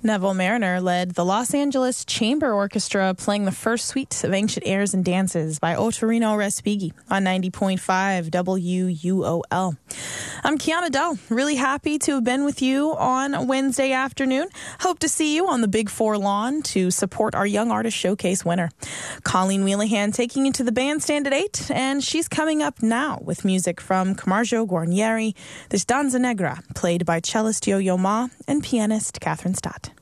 Neville Mariner led the Los Angeles Chamber Orchestra playing the first suite of Ancient Airs and Dances by Ottorino Respighi on 90.5 WUOL. I'm Kiana Dell, really happy to have been with you on Wednesday afternoon. Hope to see you on the Big Four lawn to support our Young Artist Showcase winner. Colleen Wheelahan taking you to the bandstand at 8, and she's coming up now with music from Camargo Guarnieri, this Danza Negra, played by cellist Yo-Yo Ma and pianist Catherine Stott.